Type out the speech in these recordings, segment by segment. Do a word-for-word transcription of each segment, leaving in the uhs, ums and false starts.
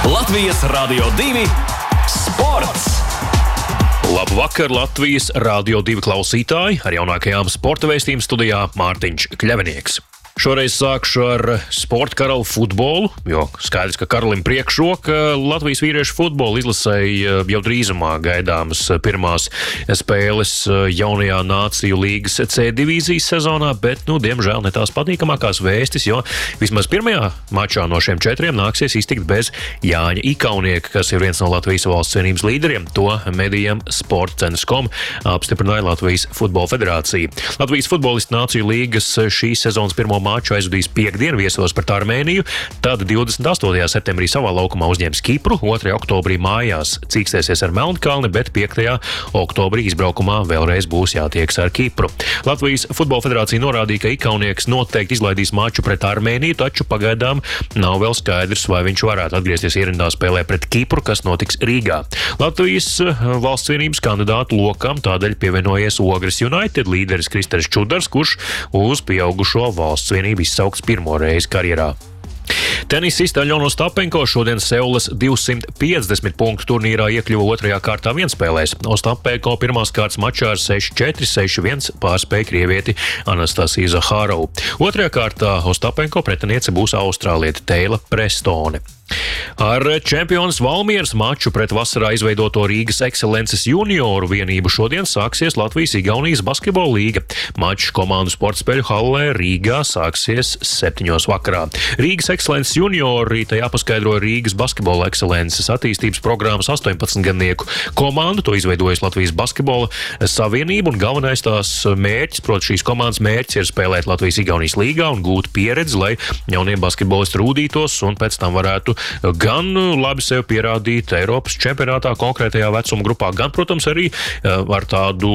Latvijas Radio divi sports! Labvakar, Latvijas Radio divi klausītāji! Ar jaunākajām sporta vēstījuma studijā Mārtiņš Kļavinieks. Šoreiz sākšu ar sporta karalu futbolu, jo skaidrs, ka karalim priekšroka Latvijas vīriešu futbola izlasēja jau drīzumā gaidāmas pirmās spēles jaunajā Nāciju līgas C divīzijas sezonā, bet, nu, diemžēl ne tās patīkamākās vēstis, jo vismaz pirmajā mačā no šiem četriem nāksies iztikt bez Jāņa Ikaunieka, kas ir viens no Latvijas valsts cienības līderiem. To medijam sportcentrs punkts com apstiprināja Latvijas futbola federācija. Latvijas futbolistu Nāciju līgas šīs sezonas pirmo maču aizvadīs piekdien viesos pret Armēniju, tad divdesmit astotajā septembrī savā laukumā uzņems Kipru, otrajā oktobrī mājās cīkstēsies ar Melnkalni, bet piektajā oktobrī izbraukumā vēlreiz būs jātieks ar Kipru. Latvijas futbola federācija norādīja, ka Ikaunieks noteikti izlaidīs maču pret Armēniju, taču pagaidām nav vēl skaidrs, vai viņš varētu atgriezties ierindā spēlē pret Kipru, kas notiks Rīgā. Latvijas valsts vienības kandidātu lokam tādēļ pievienojies Ogres United līderis Kristers Čudars, kurš uz pieaugušo valsts vienību izsaukts pirmo reizi karjerā. Tenisiste Aļona Ostapenko šodien Seulas divsimt piecdesmit punktu turnīrā iekļuva otrajā kārtā vienspēlēs. Ostapenko pirmās kārtas mačā ar seši četri, seši viens pārspēja krievieti Anastasiju Zaharovu. Otrajā kārtā Ostapenko pretiniece būs austrāliete Teila Prestone. Ar čempionas Valmieras maču pret vasarā izveidoto Rīgas Ekscelences junioru vienību šodien sāksies Latvijas-Igaunijas basketbola līga. Mačs komandu sportspēļu hallē Rīgā sāksies septiņos vakarā. Rīgas Ekscelences juniori tajā paskaidroja Rīgas basketbola ekscelences attīstības programmas astoņpadsmitgadnieku komandu. To izveidojas Latvijas basketbola savienība un galvenais tās mērķis, proti šīs komandas mērķis ir spēlēt Latvijas-Igaunijas līgā un gūt pieredzi, lai jaunie basketbolisti rūdītos un pēc tam varētu gan labi sev pierādīt Eiropas čempionātā konkrētajā vecuma grupā, gan, protams, arī ar tādu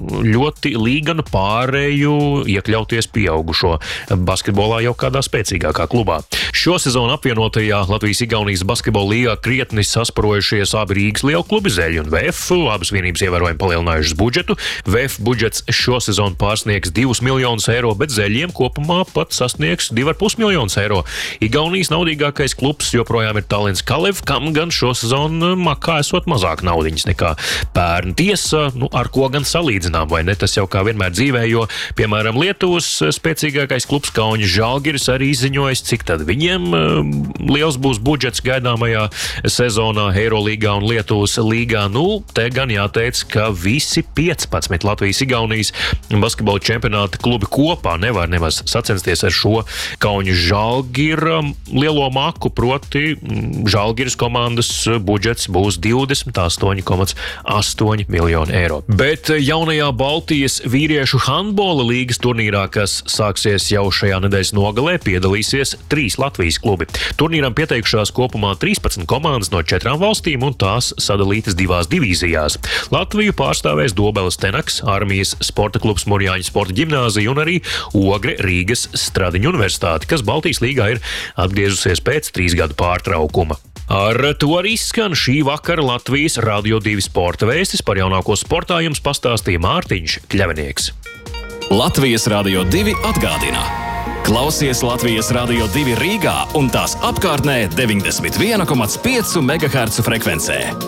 ļoti līganu pārēju iekļauties pieaugušo basketbolā jau kādā spēcīgākā klubā. Šo sezonu apvienotajā Latvijas-Igaunijas basketbola līgā krietni sasparojušies abi Rīgas lielu klubi Zeļi un Vēf, abas vienības ievērojami palielinājušas budžetu. Vēf budžets šo sezonu pārsniegs divus miljonus eiro, bet Zeļiem kopumā pat sasniegs divi ar pus miljonus eiro. Igaunijas naudīgākais klubs joprojām ir Tallinns Kalev, kam gan šo sezonu makā esot mazāk naudiņas nekā pērn. Tiesa, nu, ar ko gan salīdzinām, vai ne? Tas jau kā vienmēr dzīvē, jo, piemēram, Lietuvas spēcīgākais klubs Kauņas Žalgiris arī izziņojas, cik tad viņiem liels būs budžets gaidāmajā sezonā Eirolīgā un Lietuvas līgā. Nu, te gan jāteic, ka visi piecpadsmit Latvijas-Igaunijas basketbola čempionāta klubi kopā nevar nemaz sacensties ar šo Kauņas Žalgira lielo maku, proti Žalgiris komandas budžets būs divdesmit astoņi komats astoņi miljoni eiro. Bet jaunajā Baltijas vīriešu handbola līgas turnīrā, kas sāksies jau šajā nedēļas nogalē, piedalīsies trīs Latvijas klubi. Turnīram pieteikušās kopumā trīspadsmit komandas no četrām valstīm un tās sadalītas divās divīzijās. Latviju pārstāvēs Dobeles Tenaks, Armijas sporta klubs Murjāņu sporta ģimnāzija un arī Ogre Rīgas Stradiņu universitāte, kas Baltijas līgā ir atgriezusies pēc trīs gadu pārtraukuma. Ar to arī skan šī vakara Latvijas Radio divi sporta vēstis. Par jaunāko sportā jums pastāstīja Mārtiņš Kļavinieks. Latvijas Radio divi atgādina. Klausies Latvijas Radio divi Rīgā un tās apkārtnē deviņdesmit viena komats pieci megahercu frekvencē.